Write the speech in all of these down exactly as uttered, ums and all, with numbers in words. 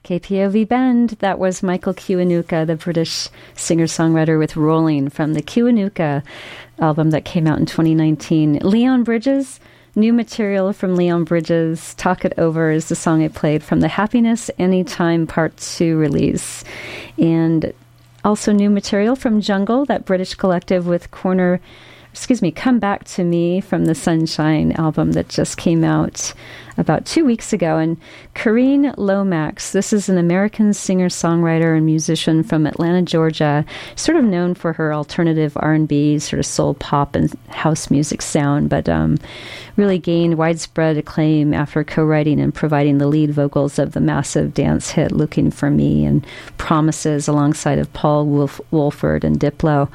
K P O V Bend. That was Michael Kiwanuka, the British singer-songwriter with Rolling from the Kiwanuka album that came out in twenty nineteen. Leon Bridges, new material from Leon Bridges. Talk It Over is the song I played from the Happiness Anytime Part two release. And also new material from Jungle, that British collective with Corner... excuse me, Come Back to Me from the Sunshine album that just came out about two weeks ago. And Karine Lomax, this is an American singer-songwriter and musician from Atlanta, Georgia, sort of known for her alternative R and B, sort of soul pop and house music sound, but um, really gained widespread acclaim after co-writing and providing the lead vocals of the massive dance hit Looking for Me and Promises alongside of Paul Wolf- Wolford and Diplo.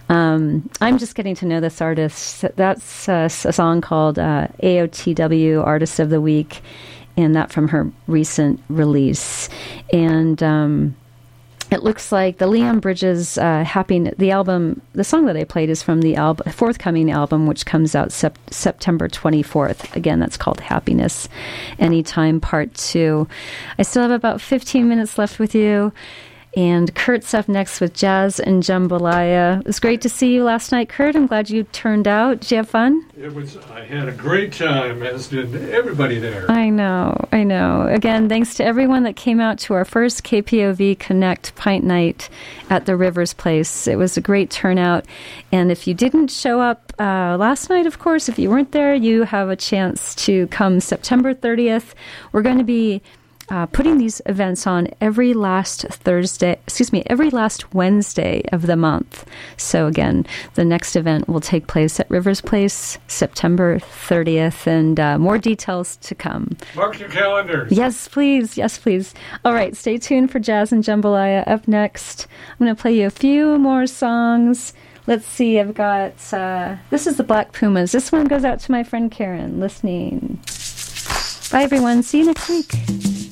Um, I'm just getting to know this artist. That's uh, a song called uh, A O T W, Artist of the Week, and that from her recent release. And um, it looks like the Leon Bridges uh, Happy, the album, the song that I played is from the album, forthcoming album, which comes out sep- September twenty-fourth. Again, that's called Happiness Anytime Part two. I still have about fifteen minutes left with you. And Kurt's up next with Jazz and Jambalaya. It was great to see you last night, Kurt. I'm glad you turned out. Did you have fun? It was. I had a great time, as did everybody there. I know, I know. Again, thanks to everyone that came out to our first K P O V Connect Pint Night at the Rivers Place. It was a great turnout. And if you didn't show up uh, last night, of course, if you weren't there, you have a chance to come September thirtieth. We're going to be Uh, putting these events on every last Thursday, excuse me, every last Wednesday of the month. So again, the next event will take place at Rivers Place, September thirtieth, and uh, more details to come. Mark your calendars. Yes, please. Yes, please. All right, stay tuned for Jazz and Jambalaya. Up next, I'm going to play you a few more songs. Let's see, I've got, uh, this is the Black Pumas. This one goes out to my friend Karen, listening. Bye, everyone. See you next week.